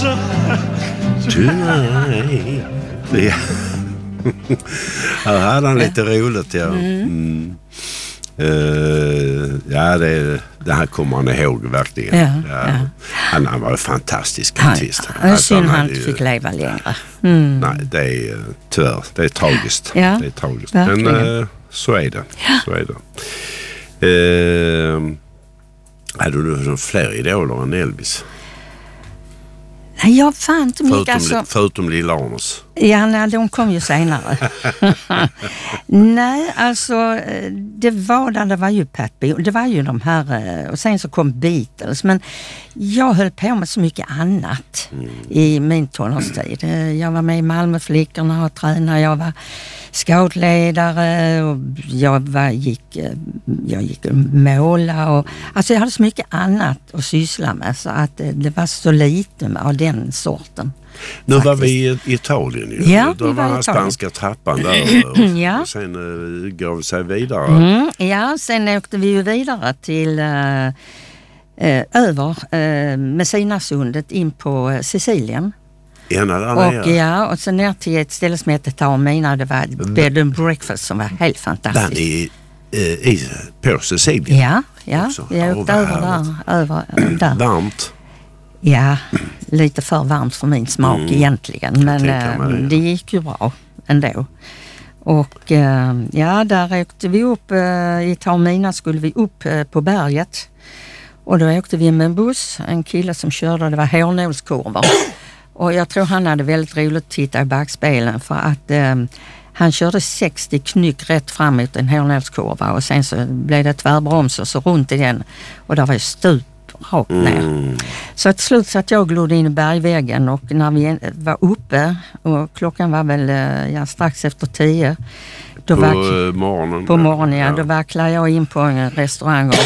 Tonight. Ja. Här hade han lite roligt, ja. Ja, det här kommer han ihåg verkligen. Ja. Han var en fantastisk artist. Det är synd han inte fick leva längre. Nej, det är tyvärr. Det är tragiskt. Ja, det är tragiskt. verkligen. Men så är det. Så är det. Hade du fler idoler än Elvis? Nej, jag fann inte mycket. Förutom Lilla Arnes. Ja, nej, de kom ju senare. Nej, alltså det var ju Pat Boone, det var ju de här, och sen så kom Beatles, men jag höll på med så mycket annat i min tonårstid. Jag var med i Malmöflickorna och tränade, jag var scoutledare och jag gick och måla och alltså jag hade så mycket annat att syssla med så att det var så lite av den sorten. Nu var vi i Italien ju. Ja, då var den spanska trappan där och sen gav vi sig vidare. Ja, sen åkte vi ju vidare till över Messinasundet in på Sicilien. Och sen ner till ett ställe som heter Taormina, det var bed and breakfast som var helt fantastiskt. På Sicilien? Ja, jag åkte över där. Varmt? Ja, lite för varmt för min smak egentligen, men det gick ju bra ändå. Och där åkte vi upp, i Taormina skulle vi upp på berget. Och då åkte vi med en buss, en kille som körde, det var hårnålskurvor. Och jag tror han hade väldigt roligt att titta i backspegeln för att han körde 60 knyck rätt fram mot en hårnålskurva och sen så blev det tvärbroms och så runt i den och där var ju stup rakt ner. Så till slut satt jag och glodde in i bergväggen och när vi var uppe och klockan var väl strax efter 10 då på morgonen. På morgonen, då vacklade jag in på en restaurang och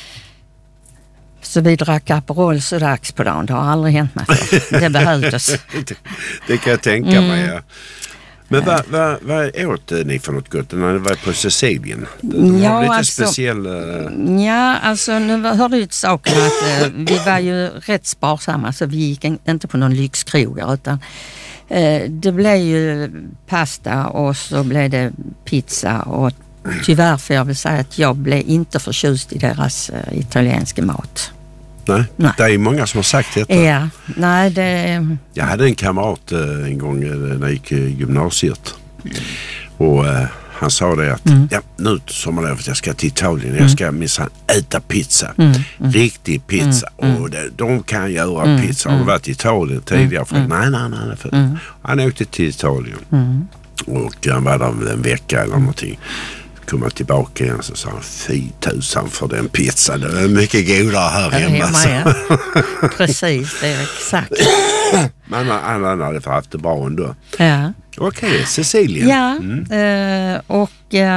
så vi drack Aperol så dags på dagen. Det har aldrig hänt mig för. Det behövdes. Det kan jag tänka mig, ja. Men vad åt ni för något gott när ni var på Sicilien? De har lite speciell... Ja, alltså nu hörde ju till saken att vi var ju rätt sparsamma så vi gick inte på någon lyxkrogar utan det blev ju pasta och så blev det pizza och tyvärr får jag väl säga att jag blev inte förtjust i deras italienska mat. Nej, det är många som har sagt detta. Ja, nej det... Jag hade en kamrat en gång när jag gick i gymnasiet. Och han sa det att nu sommarlovet jag ska till Italien. Jag ska minsann äta pizza. Riktig pizza. Och de kan göra pizza. Har du varit i Italien tidigare? Nej. Han åkte till Italien. Och han var där en vecka eller någonting. Komma tillbaka igen så sa han 4,000 för den pizza. Det är mycket godare här hemma. Precis, det är exakt. Men han hade haft det bra ändå. Ja. Okej, Sicilien. Ja, och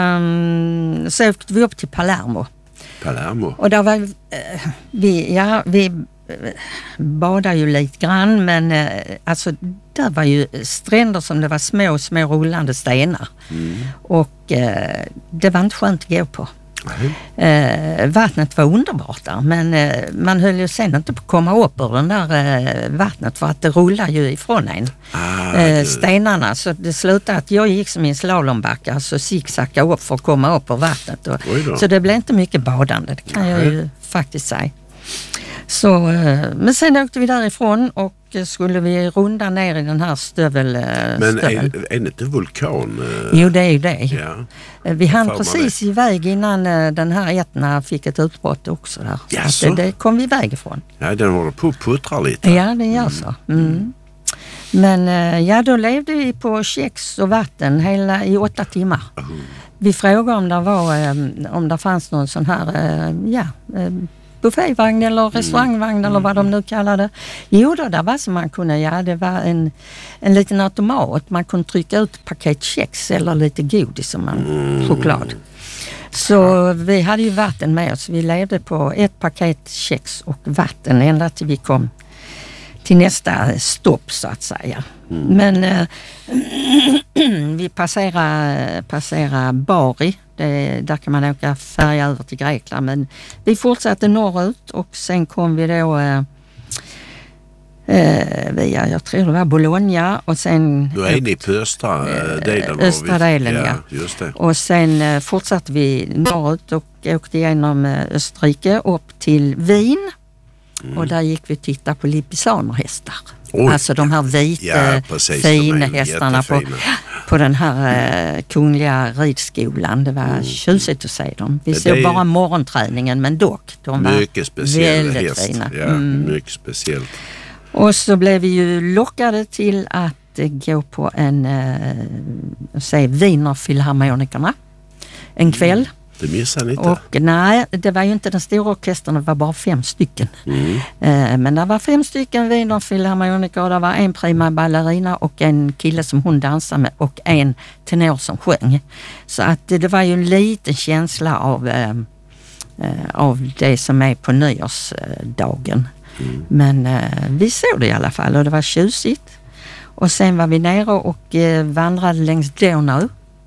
så åkte vi upp till Palermo. Och där var vi badade ju lite grann men alltså där var ju stränder som det var små rullande stenar och det var inte skönt att gå på. Vattnet var underbart där men man höll ju sen inte på att komma upp ur den där vattnet för att det rullar ju ifrån en stenarna så det slutade att jag gick som en slalombacka så zigzacka upp för att komma upp ur vattnet så det blev inte mycket badande, det kan jag ju faktiskt säga. Så, men sen åkte vi därifrån och skulle vi runda ner i den här stöveln. Men är det inte vulkan? Jo, det är ju det. Ja. Vi hann precis iväg innan den här Etna fick ett utbrott också där. Så det kom vi iväg ifrån. Ja, den håller på att puttra lite. Ja, det gör så. Men då levde vi på kex och vatten i 8 timmar. Vi frågade om det fanns någon sån här, buffévagn eller restaurangvagn eller vad de nu kallade. Jo då, där var som man kunde, det var en liten automat. Man kunde trycka ut paket kex eller lite godis som choklad. Så vi hade ju vatten med oss. Vi levde på ett paket kex och vatten ända till vi kom till nästa stopp så att säga. Men vi passerar Bari. Där kan man åka färja över till Grekland. Men vi fortsatte norrut och sen kom vi då Via, jag tror det var Bologna och sen... Då är ni på östra delen. Östra delen, ja. Just det. Och sen fortsatte vi norrut och åkte igenom Österrike upp till Wien. Och där gick vi titta på Lipizzanerhästar. Alltså de här vita fina hästarna på den här kungliga ridskolan. Det var tjusigt att se dem. Vi såg bara morgonträningen, men dock. De var mycket speciella väldigt häst. fina. Ja, mycket speciellt. Och så blev vi ju lockade till att gå på Wiener Philharmonikerna en kväll. Det missade ni inte. Och nej, det var ju inte den stora orkestern, det var bara 5 stycken. Men det var 5 stycken Wiener Philharmoniker, det var en prima ballerina och en kille som hon dansade med och en tenor som sjöng. Så att det var ju en liten känsla av det som är på nyårsdagen. Men vi såg det i alla fall och det var tjusigt. Och sen var vi nere och vandrade längs Donau.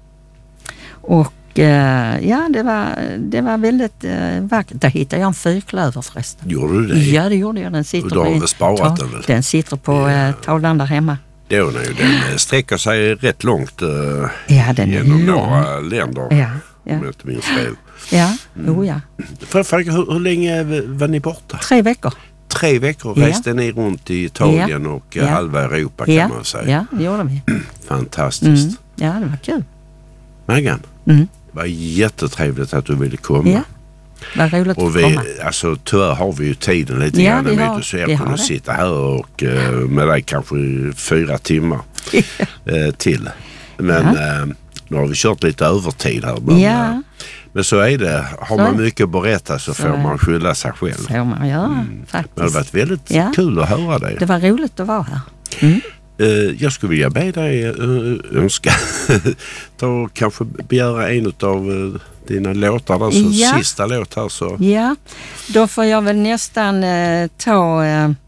Och ja, det var väldigt vackert. Där hittade jag en fyrklöver förresten. Gjorde du det? Ja, det gjorde jag. Den sitter du har väl sparat den väl? Den sitter på tavlan där hemma. Den sträcker sig rätt långt genom några länder. Ja. Om jag inte minns fel. Ja, Får jag fråga, hur länge var ni borta? 3 veckor. 3 veckor reste ni runt i Italien och halva Europa kan man säga. Ja, det gjorde vi. Fantastiskt. Ja, det var kul. Maggan, det var jättetrevligt att du ville komma. Ja, vad roligt och att komma. Alltså tyvärr har vi ju tiden lite grann. Så jag kunde sitta här och med dig kanske 4 timmar till. Men nu har vi kört lite övertid här. Men så är det. Har man mycket att berätta så får man skylla sig själv. Får man göra, faktiskt. Det har varit väldigt kul att höra dig. Det var roligt att vara här. Jag skulle vilja be dig önska ta kanske begära en av dina låtar där, så sista låt här så. Ja, då får jag väl nästan ta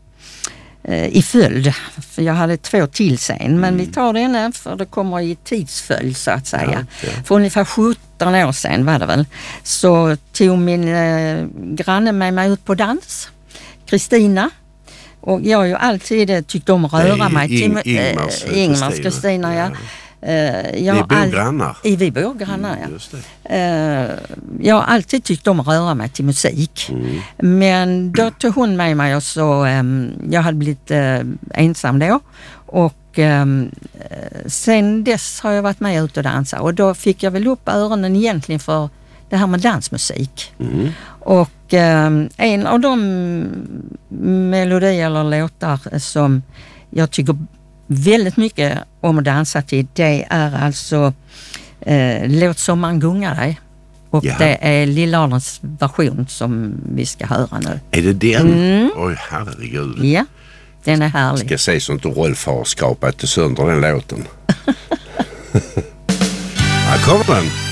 i följd, för jag hade 2 till sen, men vi tar den för det kommer i tidsföljd så att säga. För ungefär 17 år sedan var det väl, så tog min granne med mig ut på dans, Kristina. Och jag har ju alltid tyckt om att röra mig till Ingmars Kristina, ja. Vi bor grannar. Vi bor grannar, jag har alltid tyckt om att röra mig till musik. Men då tog hon med mig och så jag hade blivit ensam då. Och sen dess har jag varit med ut och dansa. Och då fick jag väl upp öronen egentligen för det här med dansmusik. Och en av de melodier eller låtar som jag tycker väldigt mycket om att dansa till, det är alltså Låt sommaren gunga dig. Och det är Lillarens version som vi ska höra nu. Är det den? Oj, herregud. Ja, den är härlig. Ska se sånt Rolf har skapat sönder den låten. Här kommer den.